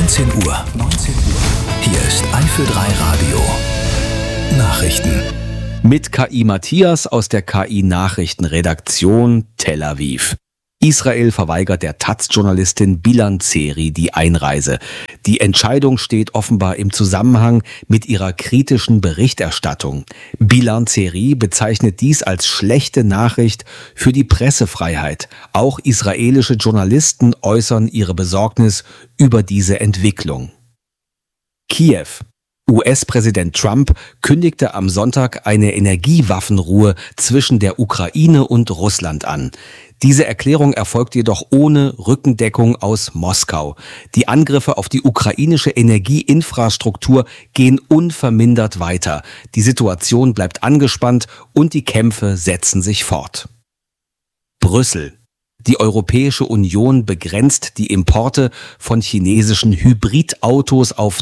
19 Uhr. Hier ist Eifel 3 Radio. Nachrichten. Mit KI Matthias aus der KI-Nachrichtenredaktion Tel Aviv. Israel verweigert der Taz-Journalistin Bilan Zeri die Einreise. Die Entscheidung steht offenbar im Zusammenhang mit ihrer kritischen Berichterstattung. Bilan Zeri bezeichnet dies als schlechte Nachricht für die Pressefreiheit. Auch israelische Journalisten äußern ihre Besorgnis über diese Entwicklung. Kiew. US-Präsident Trump kündigte am Sonntag eine Energiewaffenruhe zwischen der Ukraine und Russland an. Diese Erklärung erfolgt jedoch ohne Rückendeckung aus Moskau. Die Angriffe auf die ukrainische Energieinfrastruktur gehen unvermindert weiter. Die Situation bleibt angespannt und die Kämpfe setzen sich fort. Brüssel. Die Europäische Union begrenzt die Importe von chinesischen Hybridautos auf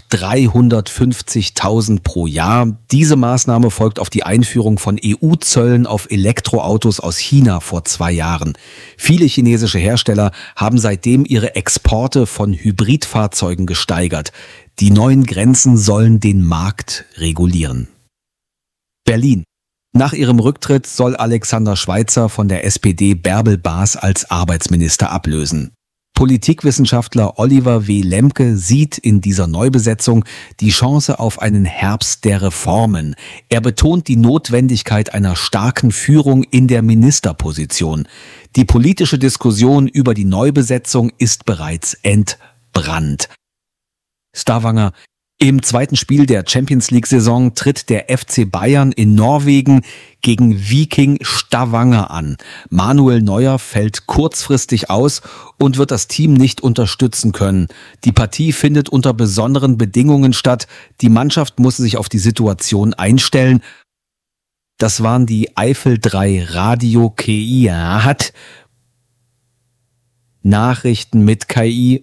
350.000 pro Jahr. Diese Maßnahme folgt auf die Einführung von EU-Zöllen auf Elektroautos aus China vor 2 Jahren. Viele chinesische Hersteller haben seitdem ihre Exporte von Hybridfahrzeugen gesteigert. Die neuen Grenzen sollen den Markt regulieren. Berlin. Nach ihrem Rücktritt soll Alexander Schweitzer von der SPD Bärbel Baas als Arbeitsminister ablösen. Politikwissenschaftler Oliver W. Lemke sieht in dieser Neubesetzung die Chance auf einen Herbst der Reformen. Er betont die Notwendigkeit einer starken Führung in der Ministerposition. Die politische Diskussion über die Neubesetzung ist bereits entbrannt. Stavanger. Im zweiten Spiel der Champions-League-Saison tritt der FC Bayern in Norwegen gegen Viking Stavanger an. Manuel Neuer fällt kurzfristig aus und wird das Team nicht unterstützen können. Die Partie findet unter besonderen Bedingungen statt. Die Mannschaft muss sich auf die Situation einstellen. Das waren die Eifel 3 Radio KI. Nachrichten mit KI.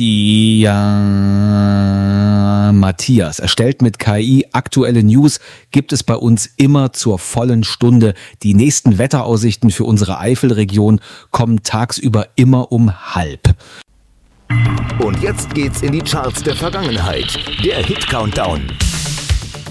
Matthias. Erstellt mit KI. Aktuelle News gibt es bei uns immer zur vollen Stunde. Die nächsten Wetteraussichten für unsere Eifelregion kommen tagsüber immer um 12:30. Und jetzt geht's in die Charts der Vergangenheit. Der Hit-Countdown.